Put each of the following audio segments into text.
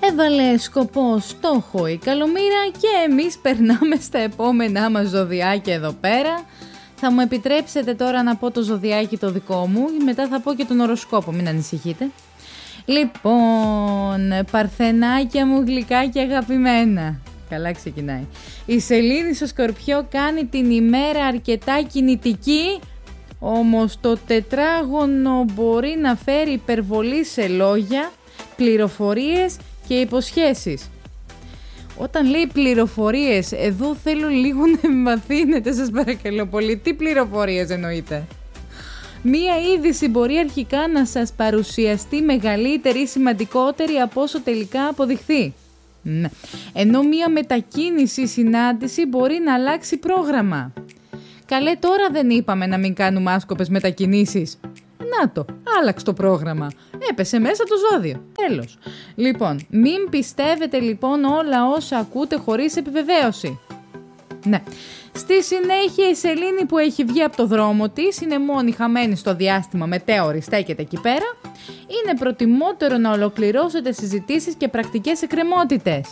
Έβαλε σκοπό, στόχο η καλομήρα και εμείς περνάμε στα επόμενά μας ζωδιάκια εδώ πέρα. Θα μου επιτρέψετε τώρα να πω το ζωδιάκι το δικό μου, μετά θα πω και τον οροσκόπο, μην ανησυχείτε. Λοιπόν, παρθενάκια μου γλυκά και αγαπημένα. Καλά ξεκινάει. Η σελήνη στο Σκορπιό κάνει την ημέρα αρκετά κινητική, όμως το τετράγωνο μπορεί να φέρει υπερβολή σε λόγια, πληροφορίες και υποσχέσεις. Όταν λέει πληροφορίες, εδώ θέλω λίγο να μαθαίνετε, σας παρακαλώ πολύ. Τι πληροφορίες εννοείτε? Μία είδηση μπορεί αρχικά να σας παρουσιαστεί μεγαλύτερη ή σημαντικότερη από όσο τελικά αποδειχθεί. Ναι. Ενώ μία μετακίνηση συνάντηση μπορεί να αλλάξει πρόγραμμα. Καλέ, τώρα δεν είπαμε να μην κάνουμε άσκοπες μετακινήσεις? Να το, άλλαξε το πρόγραμμα. Έπεσε μέσα το ζώδιο. Τέλος. Λοιπόν, μην πιστεύετε λοιπόν όλα όσα ακούτε χωρίς επιβεβαίωση. Ναι. Στη συνέχεια η σελήνη που έχει βγει από το δρόμο της, είναι μόνη χαμένη στο διάστημα μετέωρη, στέκεται εκεί πέρα, είναι προτιμότερο να ολοκληρώσετε συζητήσεις και πρακτικές εκκρεμότητες.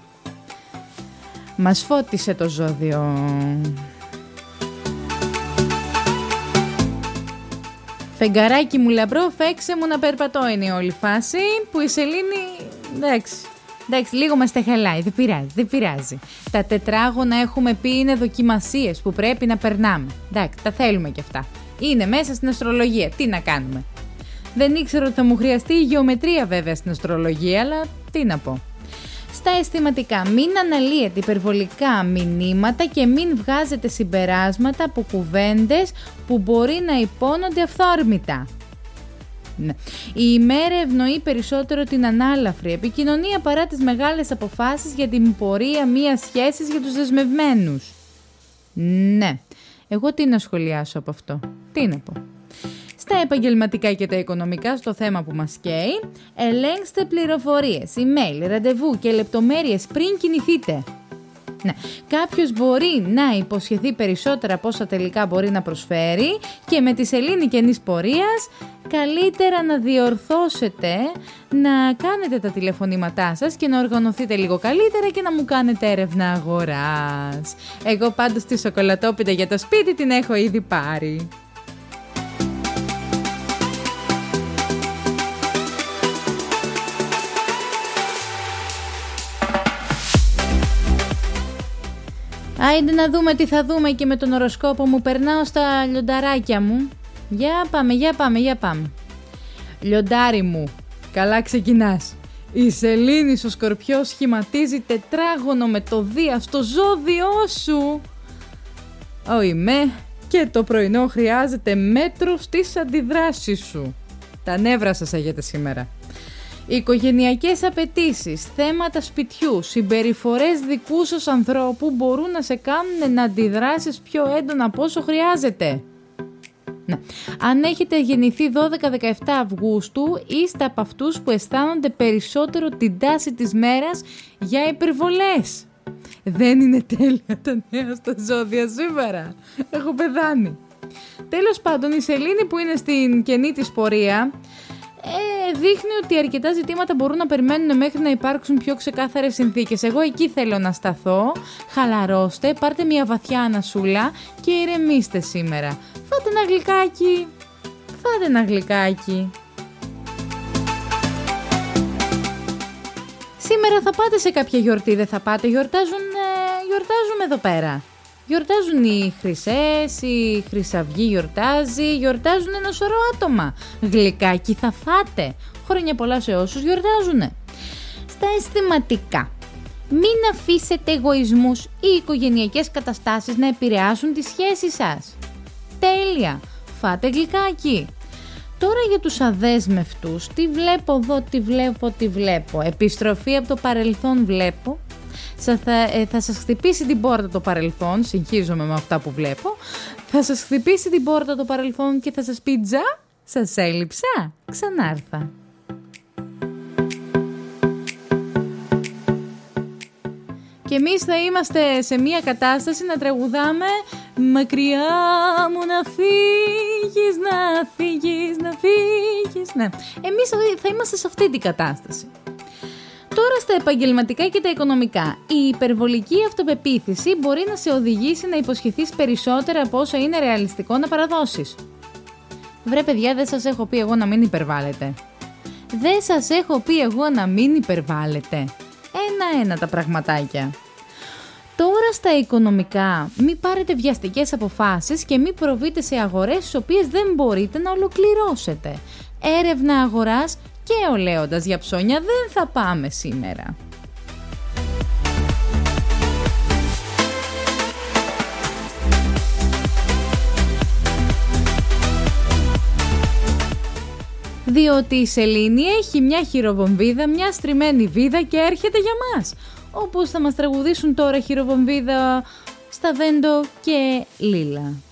Μας φώτισε το ζώδιο. Φεγγαράκι μου λαμπρό, φέξε μου να περπατώ, είναι η όλη φάση που η σελήνη, εντάξει, λίγο μας τα χαλάει, δεν πειράζει. Τα τετράγωνα έχουμε πει είναι δοκιμασίες που πρέπει να περνάμε. Εντάξει, τα θέλουμε κι αυτά. Είναι μέσα στην αστρολογία, τι να κάνουμε. Δεν ήξερα ότι θα μου χρειαστεί η γεωμετρία βέβαια στην αστρολογία, αλλά τι να πω. Στα αισθηματικά, μην αναλύετε υπερβολικά μηνύματα και μην βγάζετε συμπεράσματα από κουβέντες που μπορεί να υπόνονται αυθόρμητα. Ναι. Η ημέρα ευνοεί περισσότερο την ανάλαφρη επικοινωνία παρά τις μεγάλες αποφάσεις για την πορεία μιας σχέσης για τους δεσμευμένους. Ναι, εγώ τι να σχολιάσω από αυτό, τι να πω. Στα επαγγελματικά και τα οικονομικά, στο θέμα που μας καίει, ελέγξτε πληροφορίες, email, ραντεβού και λεπτομέρειες πριν κινηθείτε. Ναι. Κάποιος μπορεί να υποσχεθεί περισσότερα από όσα τελικά μπορεί να προσφέρει και με τη σελήνη καινής πορείας καλύτερα να διορθώσετε, να κάνετε τα τηλεφωνήματά σας και να οργανωθείτε λίγο καλύτερα και να μου κάνετε έρευνα αγοράς. Εγώ πάντως τη σοκολατόπιτα για το σπίτι την έχω ήδη πάρει. Άιντε να δούμε τι θα δούμε και με τον οροσκόπο μου. Περνάω στα λιονταράκια μου. Για πάμε. Λιοντάρι μου, καλά ξεκινάς. Η σελήνη στο Σκορπιό σχηματίζει τετράγωνο με το Δία στο ζώδιό σου. Οιμέ, και το πρωινό χρειάζεται μέτρο στις αντιδράσεις σου. Τα νεύρα σας έχετε σήμερα. Οικογενειακές απαιτήσεις, θέματα σπιτιού, συμπεριφορές δικού σας ανθρώπου μπορούν να σε κάνουν να αντιδράσεις πιο έντονα από όσο χρειάζεται. Ναι. Αν έχετε γεννηθεί 12-17 Αυγούστου, είστε από αυτούς που αισθάνονται περισσότερο την τάση της μέρας για υπερβολές. Δεν είναι τέλεια τα νέα στα ζώδια σήμερα. Έχω πεθάνει. Τέλος πάντων, η σελήνη που είναι στην καινή της πορεία δείχνει ότι αρκετά ζητήματα μπορούν να περιμένουν μέχρι να υπάρξουν πιο ξεκάθαρες συνθήκες. Εγώ εκεί θέλω να σταθώ. Χαλαρώστε, πάρτε μια βαθιά ανασούλα και ηρεμήστε σήμερα. Φάτε ένα γλυκάκι. Σήμερα θα πάτε σε κάποια γιορτή, δεν θα πάτε? Γιορτάζουμε εδώ πέρα. Γιορτάζουν οι Χρυσές, η Χρυσαυγή γιορτάζουν ένα σωρό άτομα. Γλυκάκι θα φάτε. Χρόνια πολλά σε όσους γιορτάζουνε. Στα αισθηματικά, μην αφήσετε εγωισμούς ή οικογενειακές καταστάσεις να επηρεάσουν τις σχέσεις σας. Τέλεια, φάτε γλυκάκι. Τώρα για τους αδέσμευτους, τι βλέπω. Επιστροφή από το παρελθόν βλέπω. Θα σας χτυπήσει την πόρτα το παρελθόν, συγχύζομαι με αυτά που βλέπω. Θα σας χτυπήσει την πόρτα το παρελθόν και θα σας πει «Τζα, σας έλειψα, ξανάρθα». Και εμείς θα είμαστε σε μια κατάσταση να τραγουδάμε «Μακριά μου να φύγεις». Ναι. Εμείς θα είμαστε σε αυτή την κατάσταση. Τώρα στα επαγγελματικά και τα οικονομικά. Η υπερβολική αυτοπεποίθηση μπορεί να σε οδηγήσει να υποσχεθείς περισσότερα από όσα είναι ρεαλιστικό να παραδώσεις. Βρε παιδιά, δεν σας έχω πει εγώ να μην υπερβάλλετε. Δεν σας έχω πει εγώ να μην υπερβάλλετε. Ένα-ένα τα πραγματάκια. Τώρα στα οικονομικά, μην πάρετε βιαστικές αποφάσεις και μην προβείτε σε αγορές τις οποίες δεν μπορείτε να ολοκληρώσετε. Έρευνα αγοράς και ολέοντας για ψώνια δεν θα πάμε σήμερα. Διότι η σελήνη έχει μια χειροβομβίδα, μια στριμμένη βίδα και έρχεται για μας. Όπως θα μας τραγουδήσουν τώρα χειροβομβίδα, Σταβέντο και Λίλα.